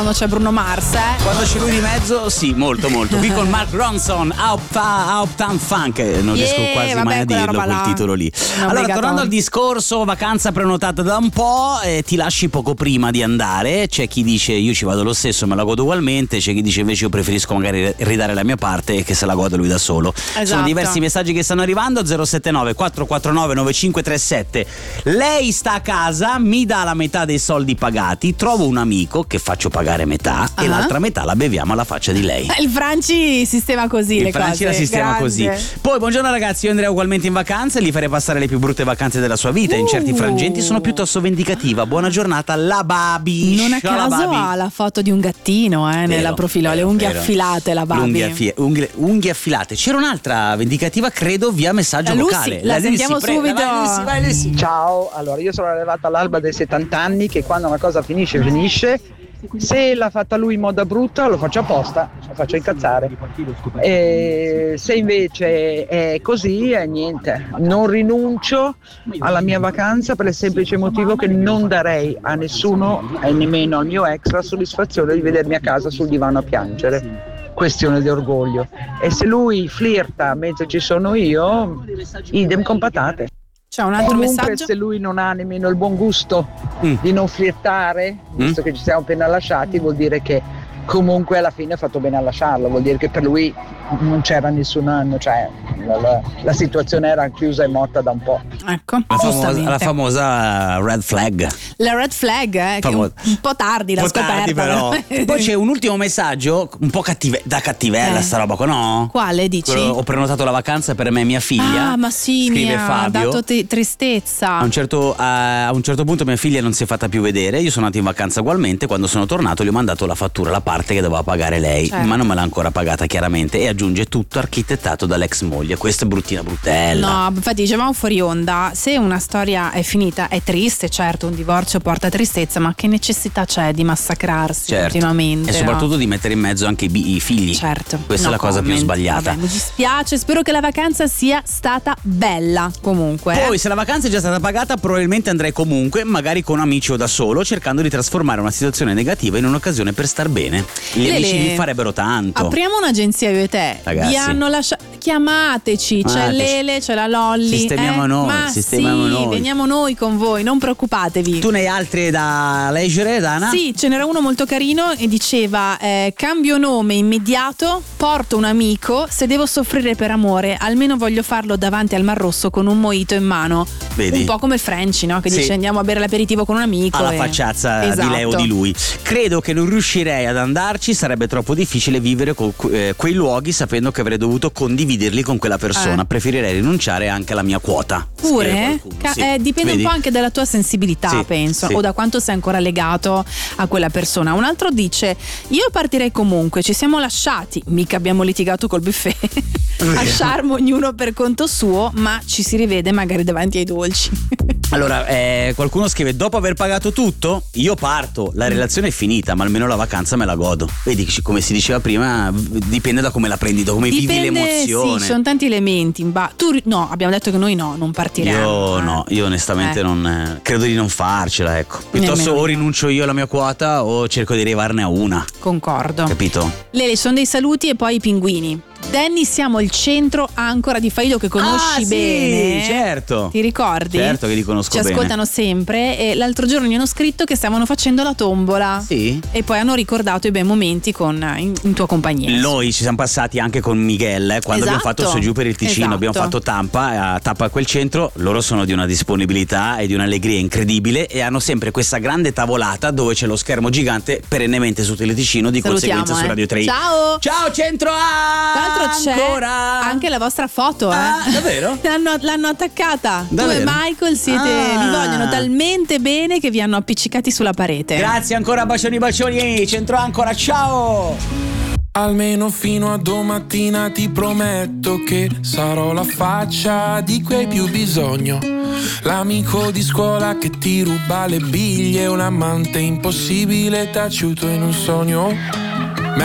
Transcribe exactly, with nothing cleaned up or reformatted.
Quando c'è Bruno Mars, eh? Quando c'è lui di mezzo, sì, molto molto. Qui con Mark Ronson, Uptown Funk, non Yeah, riesco quasi vabbè, mai a quella dirlo roba quel là. titolo lì. Non Allora, obbligatorio. tornando al discorso, vacanza prenotata da un po', eh, ti lasci poco prima di andare. C'è chi dice io ci vado lo stesso, me la godo ugualmente. C'è chi dice invece io preferisco magari ridare la mia parte e che se la goda lui da solo. Esatto. Sono diversi messaggi che stanno arrivando. Zero sette nove quattro quattro nove nove cinque tre sette. Lei sta a casa, mi dà la metà dei soldi pagati, trovo un amico che faccio pagare metà e Ah. l'altra metà la beviamo alla faccia di lei. Il Franci sistema così Il le Franci cose. la sistema Grande. così. Poi buongiorno ragazzi, io andrei ugualmente in vacanza e gli farei passare le più brutte vacanze della sua vita. In certi Uh. frangenti sono piuttosto vendicativa. Buona giornata, la Babi. Non a Ciao, la caso Babi. ha la foto di un gattino eh, nella Vero, profilo, le vero, unghie vero. affilate la Babi. Unghie, affi- unghie, unghie affilate. C'era un'altra vendicativa, credo, via messaggio La Lucy, vocale. la Lucy, sentiamo prego. subito. Vai Lucy, vai Lucy. Ciao, allora io sono arrivata all'alba dei settanta anni che quando una cosa finisce finisce, se l'ha fatta lui in moda brutta lo faccio apposta, lo faccio incazzare, e se invece è così è niente, non rinuncio alla mia vacanza per il semplice motivo che non darei a nessuno e nemmeno al mio ex la soddisfazione di vedermi a casa sul divano a piangere. Questione di orgoglio, e se lui flirta mentre ci sono io, idem con patate. C'è un altro Comunque, messaggio? se lui non ha nemmeno il buon gusto Mm. di non flirtare, visto Mm. che ci siamo appena lasciati, vuol dire che comunque alla fine ha fatto bene a lasciarlo, vuol dire che per lui non c'era nessun anno, cioè la, la, la situazione era chiusa e morta da un po'. Ecco, La famosa, giustamente. la famosa red flag. La red flag, eh, che Famo- un, un po' tardi l'ha Un po' tardi, scoperta. però. Poi c'è un ultimo messaggio, un po' cattive- da cattivella Eh. sta roba qua, no? Quale dici? Quello- Ho prenotato la vacanza per me e mia figlia. Ah, ma sì, scrive mi ha Fabio. dato te- tristezza. A un, certo, a un certo punto mia figlia non si è fatta più vedere. Io sono andato in vacanza ugualmente. Quando sono tornato gli ho mandato la fattura, la parte che doveva pagare lei, Certo. ma non me l'ha ancora pagata chiaramente. E aggiunge tutto architettato dall'ex moglie. Questa è bruttina bruttella. No, infatti dicevamo fuori onda, se una storia è finita è triste, certo, un divorzio porta tristezza, ma che necessità c'è di massacrarsi Certo. continuamente? E soprattutto no? di mettere in mezzo anche i, bi- i figli. Certo. Questa No è la cosa più comment. sbagliata. Vabbè, mi dispiace, spero che la vacanza sia stata bella comunque. Poi eh. se la vacanza è già stata pagata probabilmente andrei comunque, magari con amici o da solo, cercando di trasformare una situazione negativa in un'occasione per star bene. Gli Lele, amici vi farebbero tanto. Apriamo un'agenzia io e te. Ragazzi. Vi hanno lasciato. Chiamateci, c'è Chiamateci. Lele, c'è la Lolli. Sistemiamo eh? noi, Ma sistemiamo sì, noi. veniamo noi con voi, non preoccupatevi. Tu ne hai altre da leggere, Dana? Sì, ce n'era uno molto carino e diceva eh, cambio nome immediato, porto un amico, se devo soffrire per amore almeno voglio farlo davanti al Mar Rosso con un mojito in mano. Vedi? Un po' come il Frenchy, no? Che Sì. dice andiamo a bere l'aperitivo con un amico. Alla e- facciazza Esatto. di lei o di lui. Credo che non riuscirei ad andarci, sarebbe troppo difficile vivere con eh, quei luoghi sapendo che avrei dovuto condividerli con quella persona. Eh. Preferirei rinunciare anche alla mia quota. Scrive Pure? qualcuno. Ca- Sì. eh, dipende Vedi? un po' anche dalla tua sensibilità, Sì, penso, sì. o da quanto sei ancora legato a quella persona. Un altro dice: io partirei comunque, ci siamo lasciati, mica abbiamo litigato col buffet. A charme ognuno per conto suo, ma ci si rivede magari davanti ai dolci. Allora, eh, qualcuno scrive: dopo aver pagato tutto, io parto. La relazione è finita, ma almeno la vacanza me la godo. Vedi, come si diceva prima, dipende da come la prendi, da come Dipende, vivi l'emozione. sì, ci sono tanti elementi. in ba- tu, no, abbiamo detto che noi no, non partiremo. Io eh. no, io onestamente Eh. non eh, credo di non farcela, ecco. Piuttosto Nemmeno o io. rinuncio io alla mia quota o cerco di arrivarne a una, Concordo. capito? Lele, sono dei saluti e poi i pinguini. Danny, siamo il centro ancora di Faido che conosci Ah, sì, bene. certo. Ti ricordi? Certo che li conosco Ci bene. ascoltano sempre e l'altro giorno mi hanno scritto che stavano facendo la tombola. Sì. E poi hanno ricordato i bei momenti con, in, in tua compagnia. Noi ci siamo passati anche con Miguel eh, quando abbiamo Esatto. fatto su e giù per il Ticino, Esatto. abbiamo fatto Tampa, a Tappa a quel centro. Loro sono di una disponibilità e di un'allegria incredibile e hanno sempre questa grande tavolata dove c'è lo schermo gigante perennemente su Teleticino, di Salutiamo, conseguenza su eh. Radio tre. Ciao. Ciao centro A! Tra l'altro c'è Ancora! anche la vostra foto, eh. Ah, davvero? L'hanno, l'hanno attaccata. Davvero? Tu e Michael siete, Ah. vi vogliono talmente bene che vi hanno appiccicati sulla parete. Grazie ancora, bacioni bacioni, centro A ancora, ciao! Almeno fino a domattina ti prometto che sarò la faccia di cui hai più bisogno. L'amico di scuola che ti ruba le biglie, un amante impossibile taciuto in un sogno.